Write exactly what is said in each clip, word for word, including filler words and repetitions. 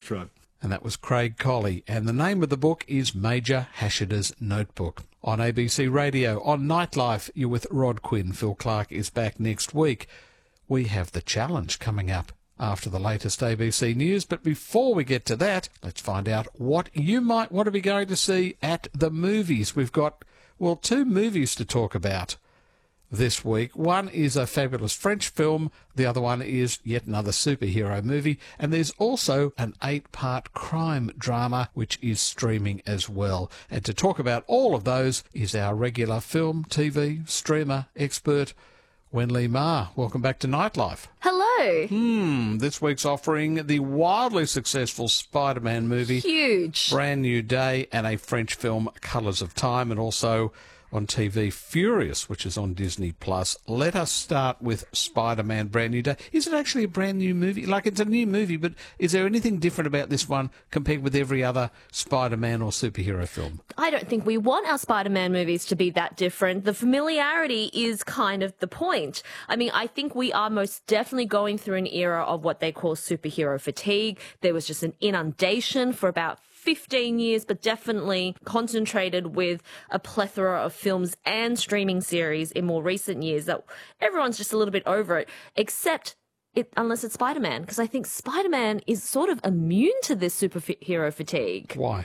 truck. And that was Craig Colley. And the name of the book is Major Hashida's Notebook. On A B C Radio, on Nightlife, you're with Rod Quinn. Phil Clark is back next week. We have The Challenge coming up after the latest A B C News. But before we get to that, let's find out what you might want to be going to see at the movies. We've got, well, two movies to talk about this week. One is a fabulous French film. The other one is yet another superhero movie. And there's also an eight-part crime drama which is streaming as well. And to talk about all of those is our regular film, T V, streamer, expert, Wenli Ma. Welcome back to Nightlife. Hello. Hmm, this week's offering the wildly successful Spider-Man movie. Huge. Brand New Day, and a French film, Colours of Time, and also on T V, Furious, which is on Disney Plus. Let us start with Spider-Man Brand New Day. Is it actually a brand new movie? Like, it's a new movie, but is there anything different about this one compared with every other Spider-Man or superhero film? I don't think we want our Spider-Man movies to be that different. The familiarity is kind of the point. I mean, I think we are most definitely going through an era of what they call superhero fatigue. There was just an inundation for about fifteen years, but definitely concentrated with a plethora of films and streaming series in more recent years that everyone's just a little bit over it, except it, unless it's Spider-Man, because I think Spider-Man is sort of immune to this superhero fatigue. Why?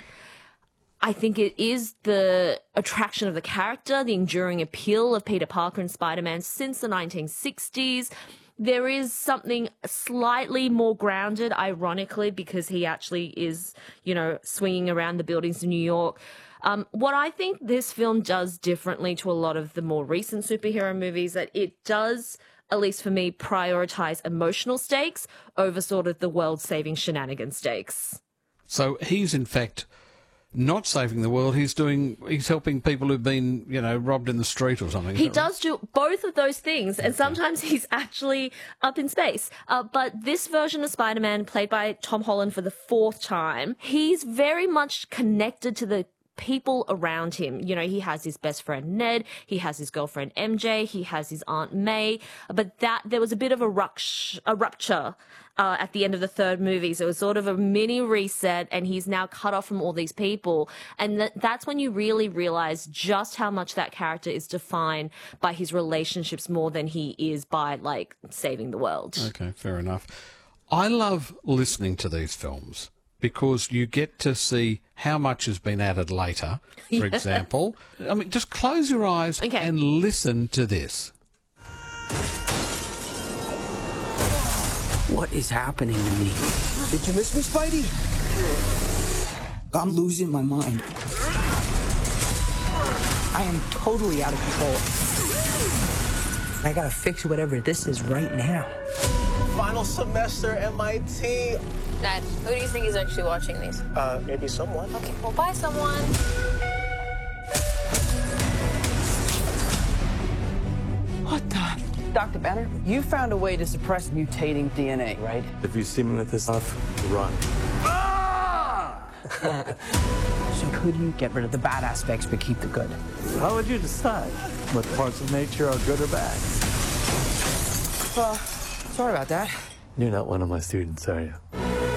I think it is the attraction of the character, the enduring appeal of Peter Parker and Spider-Man since the nineteen sixties. There is something slightly more grounded, ironically, because he actually is, you know, swinging around the buildings in New York. Um, what I think this film does differently to a lot of the more recent superhero movies, that it does, at least for me, prioritize emotional stakes over sort of the world-saving shenanigan stakes. So he's, in fact, not saving the world. He's doing. He's helping people who've been, you know, robbed in the street or something. He does do both of those things, and sometimes he's actually up in space. Uh, but this version of Spider-Man, played by Tom Holland for the fourth time, he's very much connected to the people around him. You know, he has his best friend Ned, he has his girlfriend M J, he has his Aunt May, but that there was a bit of a, rush, a rupture uh, at the end of the third movie. So it was sort of a mini reset, and he's now cut off from all these people. And th- that's when you really realize just how much that character is defined by his relationships more than he is by, like, saving the world. Okay, fair enough. I love listening to these films because you get to see how much has been added later, for Yeah. example. I mean, just close your eyes Okay. and listen to this. What is happening to me? Did you miss me, Spidey? I'm losing my mind. I am totally out of control. I gotta fix whatever this is right now. Final semester M I T. Dad, who do you think is actually watching these? Uh, maybe someone. Okay, well, bye, someone. What the? Doctor Banner, you found a way to suppress mutating D N A, right? If you see me with this stuff, run. So could you get rid of the bad aspects but keep the good? How would you decide what parts of nature are good or bad? Uh, sorry about that. You're not one of my students, are you?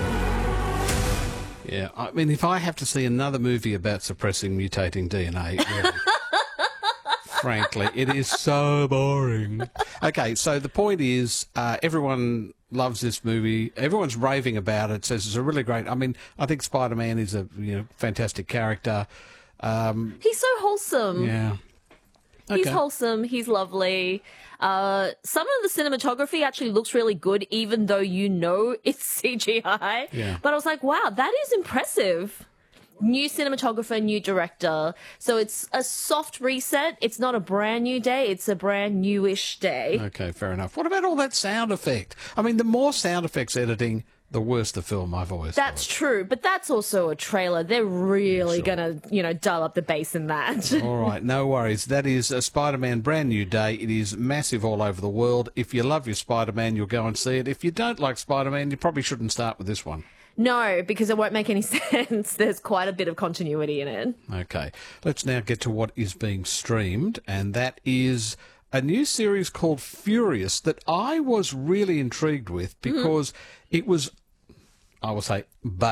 Yeah, I mean, if I have to see another movie about suppressing mutating D N A, really, frankly, it is so boring. Okay, so the point is, uh, everyone loves this movie. Everyone's raving about it. Says it's a really great. I mean, I think Spider-Man is a you know fantastic character. Um, He's so wholesome. yeah. He's Okay. wholesome. He's lovely. Uh, some of the cinematography actually looks really good, even though you know it's C G I. Yeah. But I was like, wow, that is impressive. New cinematographer, new director. So it's a soft reset. It's not a brand new day. It's a brand newish day. Okay, fair enough. What about all that sound effect? I mean, the more sound effects editing, the worse the film, I've always That's thought. true, but that's also a trailer. They're really Sure. gonna, you know, dial up the bass in that. All right, no worries. That is a Spider-Man Brand New Day. It is massive all over the world. If you love your Spider-Man, you'll go and see it. If you don't like Spider-Man, you probably shouldn't start with this one. No, because it won't make any sense. There's quite a bit of continuity in it. Okay, let's now get to what is being streamed, and that is a new series called Furious that I was really intrigued with because it was, I will say,